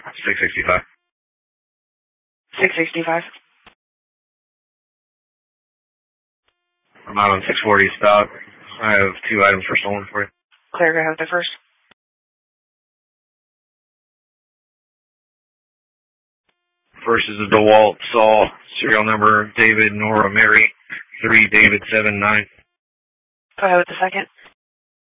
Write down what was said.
665. 665. I'm out on 640 stop. I have 2 items for stolen for you. Clear, go ahead with the first. First is a DeWalt saw, serial number David Nora Mary 3 David 79. Go ahead with the second.